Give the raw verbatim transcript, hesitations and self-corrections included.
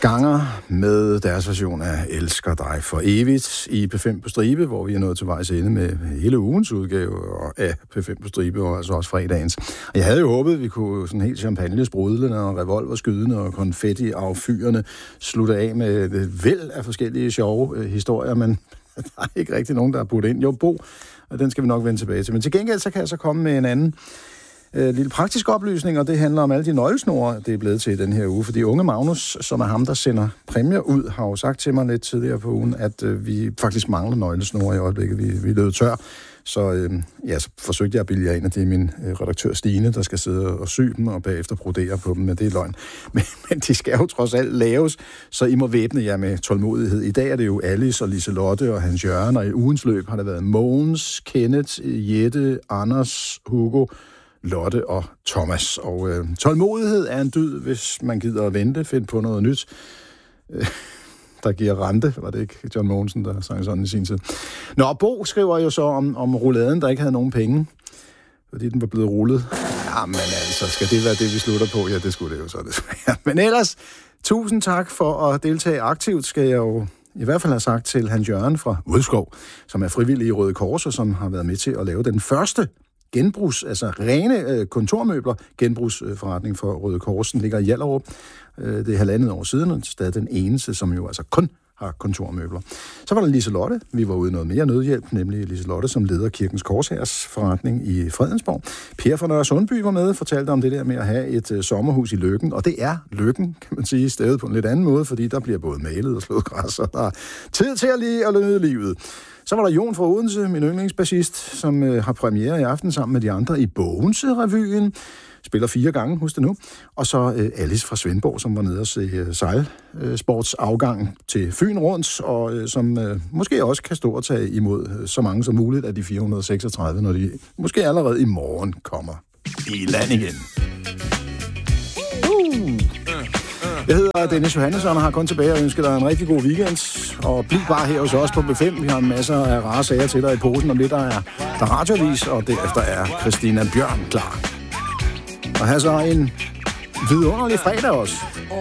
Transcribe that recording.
Ganger med deres version af Elsker dig for evigt i P fem på stribe, hvor vi er nået til vejs ende med hele ugens udgave af P fem på stribe, og altså også fredagens. Og jeg havde jo håbet, at vi kunne sådan helt champagne-sprudlende og revolverskydende og konfetti-affyrende slutte af med et væld af forskellige sjove øh, historier, men der er ikke rigtig nogen, der har puttet ind. Jo, Bo, og den skal vi nok vende tilbage til. Men til gengæld, så kan jeg så komme med en anden Øh, lille praktisk oplysning, og det handler om alle de nøglesnore, det er blevet til i den her uge. Fordi unge Magnus, som er ham, der sender præmier ud, har jo sagt til mig lidt tidligere på ugen, at øh, vi faktisk mangler nøglesnore i øjeblikket. Vi, vi lød tør. Så, øh, ja, så forsøgte jeg at bilde jer ind, at det er min øh, redaktør Stine, der skal sidde og sy dem og bagefter brodere på dem, men det er løgn. Men, men de skal jo trods alt laves, så I må væbne jer med tålmodighed. I dag er det jo Alice og Liselotte og Hans Jørgen, og i ugens løb har det været Mogens, Kenneth, Jette, Anders, Hugo, Lotte og Thomas. Og øh, tålmodighed er en dyd, hvis man gider at vente, finde på noget nyt, øh, der giver rente. Var det ikke John Mogensen, der sang sådan i sin tid? Nå, Bo skriver jo så om, om rouladen, der ikke havde nogen penge, fordi den var blevet rullet. Jamen altså, skal det være det, vi slutter på? Ja, det skulle det jo så desværre. Men ellers, tusind tak for at deltage aktivt, skal jeg jo i hvert fald have sagt til Hans Jørgen fra Udskov, som er frivillig i Røde Kors, og som har været med til at lave den første genbrugs, altså rene øh, kontormøbler, genbrugsforretning for Røde Kors. Den ligger i Hjallerup. Øh, det er halvandet år siden, og det er stadig den eneste, som jo altså kun har kontormøbler. Så var der Liselotte. Vi var ude noget mere nødhjælp, nemlig Liselotte, som leder Kirkens Korshærs forretning i Fredensborg. Per fra Nørre Sundby var med og fortalte om det der med at have et øh, sommerhus i Løkken, og det er Løkken, kan man sige, stadig på en lidt anden måde, fordi der bliver både malet og slået græs, og der er tid til at lige at nyde livet. Så var der Jon fra Odense, min yndlingsbassist, som øh, har premiere i aften sammen med de andre i Bogense-revyen. Spiller fire gange, husk det nu. Og så øh, Alice fra Svendborg, som var nede og se øh, sejlsportsafgang til Fyn rundt, og øh, som øh, måske også kan stå og tage imod øh, så mange som muligt af de fire hundrede og seksogtredive, når de måske allerede i morgen kommer i land igen. Uh. Jeg hedder Dennis Johannesson og har kun tilbage og ønsker dig en rigtig god weekend. Og bliv bare her hos os på B fem. Vi har masser af rare sager til dig i posen. Om lidt der er der radiovis, og derefter er Christina Bjørn klar. Og have så en vidunderlig fredag også.